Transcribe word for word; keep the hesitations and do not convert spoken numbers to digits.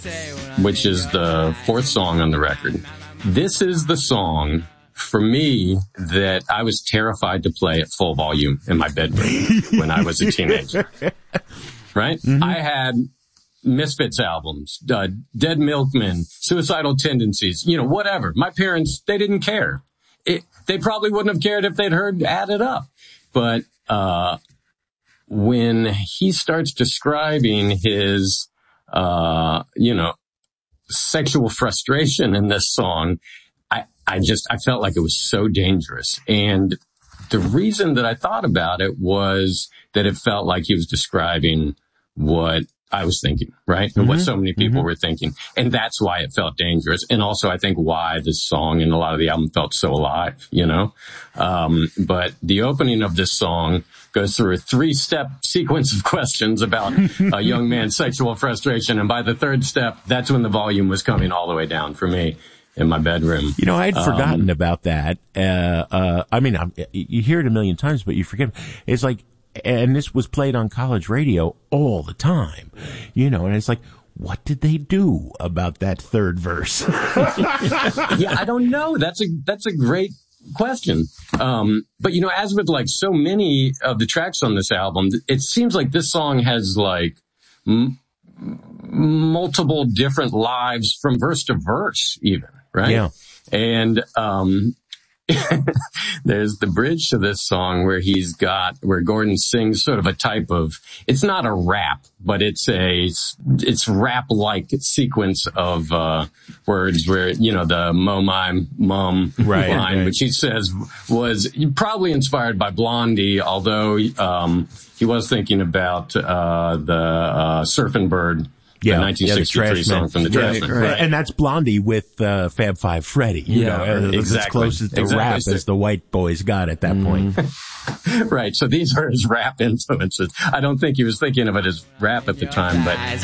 which is the fourth song on the record. This is the song, for me, that I was terrified to play at full volume in my bedroom when I was a teenager. Right? Mm-hmm. I had Misfits albums, uh, Dead Milkmen, Suicidal Tendencies, you know, whatever. My parents, they didn't care. It, they probably wouldn't have cared if they'd heard Add It Up. But uh when he starts describing his, uh, you know, sexual frustration in this song, I, I just, I felt like it was so dangerous. And the reason that I thought about it was that it felt like he was describing what I was thinking, right? And mm-hmm. what so many people mm-hmm. were thinking. And that's why it felt dangerous. And also, I think why this song and a lot of the album felt so alive, you know? Um, but the opening of this song goes through a three-step sequence of questions about a young man's sexual frustration. And by the third step, that's when the volume was coming all the way down for me in my bedroom. You know, I'd um, forgotten about that. Uh, uh, I mean, I'm, you hear it a million times, but you forget. It's like, and this was played on college radio all the time, you know, and it's like, what did they do about that third verse? Yeah, I don't know. That's a, that's a great question. Um, but you know, as with like so many of the tracks on this album, it seems like this song has like m- multiple different lives from verse to verse even, right? Yeah. And, um, there's the bridge to this song where he's got, where Gordon sings sort of a type of, it's not a rap, but it's a, it's rap-like sequence of, uh, words where, you know, the mo, my, mum right, line, right. which he says was probably inspired by Blondie, although, um, he was thinking about, uh, the, uh, Surfin' Bird. Yeah, the nineteen sixty-three yeah, the song from the Trash right, Men. right. And that's Blondie with uh, Fab Five Freddy. You yeah, know, right. It's exactly. as close as to exactly. rap as the white boys got at that mm. point. Right. So these are his rap influences. I don't think he was thinking of it as rap at the time, but